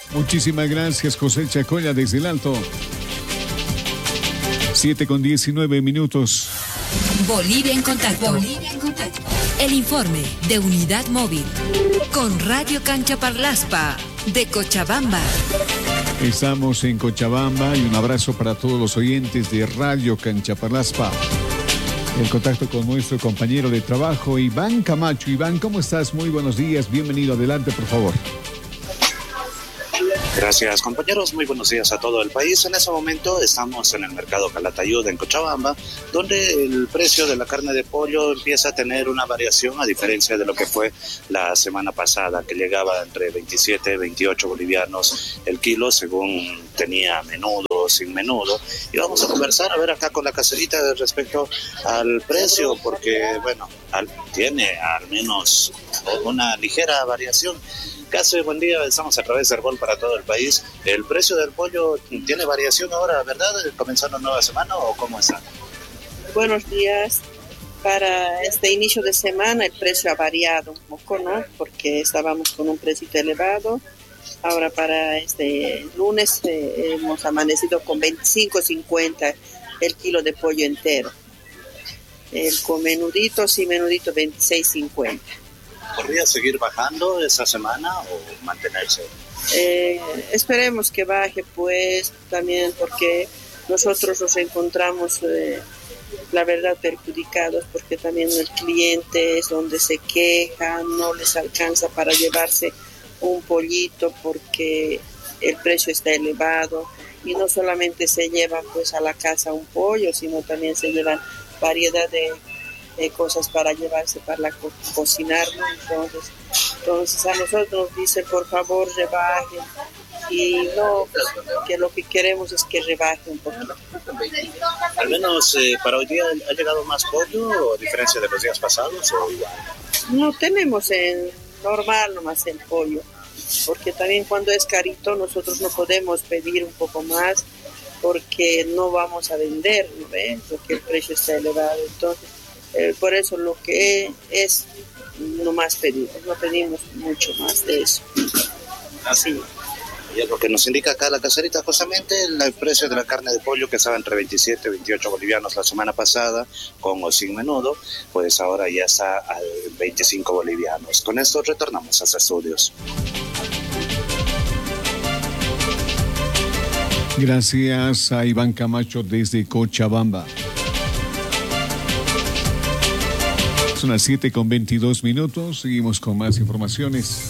Muchísimas gracias, José Chacoya, desde el Alto. 7:19. Bolivia en contacto. El informe de Unidad Móvil con Radio Canchaparlaspa de Cochabamba. Estamos en Cochabamba y un abrazo para todos los oyentes de Radio Canchaparlaspa. El contacto con nuestro compañero de trabajo, Iván Camacho. Iván, ¿cómo estás? Muy buenos días. Bienvenido. Adelante, por favor. Gracias, compañeros. Muy buenos días a todo el país. En ese momento estamos en el mercado Calatayud en Cochabamba, donde el precio de la carne de pollo empieza a tener una variación a diferencia de lo que fue la semana pasada, que llegaba entre 27 y 28 bolivianos el kilo, según tenía menudo, sin menudo. Y vamos a conversar, a ver acá con la caserita respecto al precio, porque, bueno, tiene al menos una ligera variación. Casi buen día, estamos a través del Gol para todo el país. ¿El precio del pollo tiene variación ahora, verdad? ¿Comenzando nueva semana o cómo está? Buenos días. Para este inicio de semana el precio ha variado un poco, ¿no? Porque estábamos con un precio elevado. Ahora para este lunes hemos amanecido con 25.50 el kilo de pollo entero. Con menuditos y menudito 26.50. ¿Podría seguir bajando esa semana o mantenerse? Esperemos que baje, pues, también porque nosotros nos encontramos, la verdad, perjudicados, porque también el cliente es donde se queja, no les alcanza para llevarse un pollito porque el precio está elevado, y no solamente se llevan pues a la casa un pollo, sino también se llevan variedad de cosas para llevarse para cocinar, ¿no? Entonces a nosotros nos dicen por favor rebajen, y no, pues, que lo que queremos es que rebajen un poquito. Al menos para hoy día, ¿ha llegado más pollo o a diferencia de los días pasados o igual? No, tenemos en normal nomás el pollo, porque también cuando es carito nosotros no podemos pedir un poco más porque no vamos a vender, ¿no ves? Porque el precio está elevado. Entonces por eso lo que es nomás pedimos, no pedimos mucho más de eso. Así. Y es lo que nos indica acá la caserita, justamente el precio de la carne de pollo, que estaba entre 27 y 28 bolivianos la semana pasada, con o sin menudo, pues ahora ya está a 25 bolivianos. Con esto retornamos a los estudios. Gracias a Iván Camacho desde Cochabamba. Son las 7:22. Seguimos con más informaciones.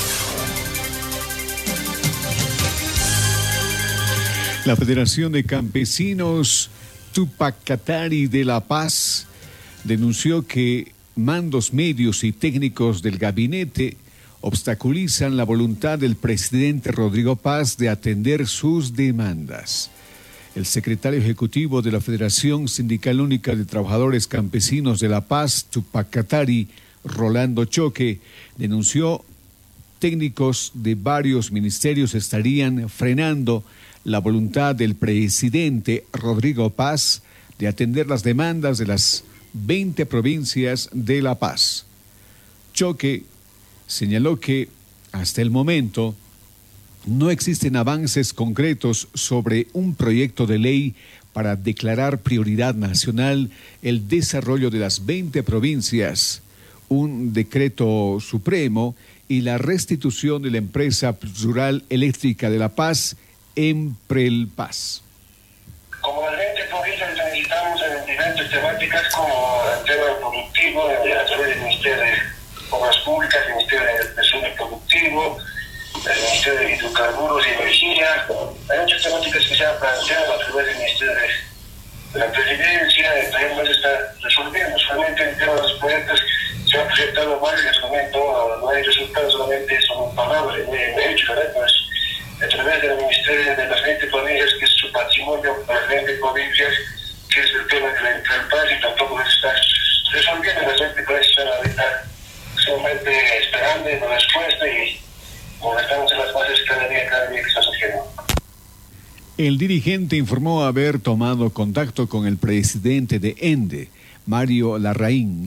La Federación de Campesinos Tupacatari de La Paz denunció que mandos medios y técnicos del gabinete obstaculizan la voluntad del presidente Rodrigo Paz de atender sus demandas. El secretario ejecutivo de la Federación Sindical Única de Trabajadores Campesinos de La Paz, Tupacatari, Rolando Choque, denunció técnicos de varios ministerios estarían frenando la voluntad del presidente Rodrigo Paz de atender las demandas de las 20 provincias de La Paz. Choque señaló que hasta el momento no existen avances concretos sobre un proyecto de ley para declarar prioridad nacional el desarrollo de las 20 provincias, un decreto supremo y la restitución de la empresa rural eléctrica de La Paz, Emprelpaz. Como las 20 provincias necesitamos en diferentes temáticas como el tema productivo, a través del Ministerio de Obras Públicas, el Ministerio de Desarrollo Productivo, el Ministerio de Hidrocarburos y Energía. Hay muchas temáticas que se han planteado a través del Ministerio de la Presidencia, también no se está resolviendo. Solamente en tema de los proyectos se han presentado varios, en este momento no hay resultados, solamente son palabras, de hecho, ¿verdad? Pues, a través del Ministerio de las 20 provincias, que es su patrimonio para las 20 provincias, que es el tema de la Emprelpaz, y tampoco se está resolviendo. Las 20 provincias están ahorita solamente esperando una respuesta y estamos en las bases cada día que está surgiendo. El dirigente informó haber tomado contacto con el presidente de ENDE, Mario Larraín,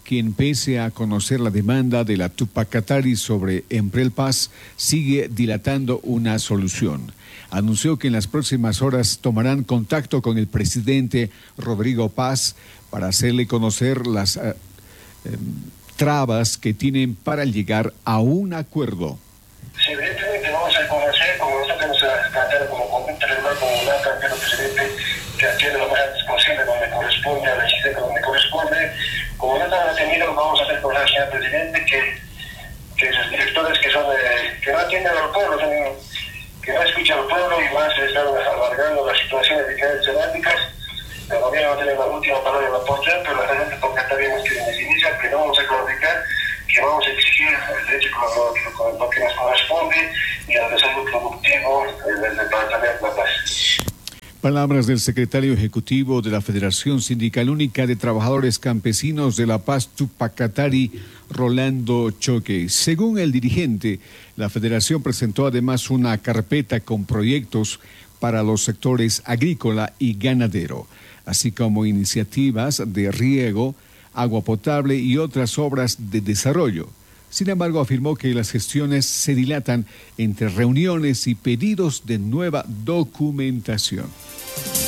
quien pese a conocer la demanda de la Tupac Katari sobre Emprelpaz, sigue dilatando una solución. Anunció que en las próximas horas tomarán contacto con el presidente Rodrigo Paz para hacerle conocer las trabas que tienen para llegar a un acuerdo. Sí, evidentemente vamos a conocer, como nosotros hemos tratado como conducta regular, como un campeón presidente que atiende lo más antes posible donde corresponde, a la existencia donde corresponde. Como no están atendidos, vamos a hacer conocer al señor presidente que los directores que no atienden al pueblo, que no escuchan al pueblo y más están alargando las situaciones de diferentes temáticas. El gobierno tiene la última palabra en la postura, pero la gente porque está bien que les inicia, que no vamos a claudicar, que vamos a exigir el derecho con lo que nos corresponde y el desarrollo productivo del Departamento de la Paz. Palabras del secretario ejecutivo de la Federación Sindical Única de Trabajadores Campesinos de La Paz, Tupac Katari, Rolando Choque. Según el dirigente, la federación presentó además una carpeta con proyectos para los sectores agrícola y ganadero, así como iniciativas de riego, agua potable y otras obras de desarrollo. Sin embargo, afirmó que las gestiones se dilatan entre reuniones y pedidos de nueva documentación.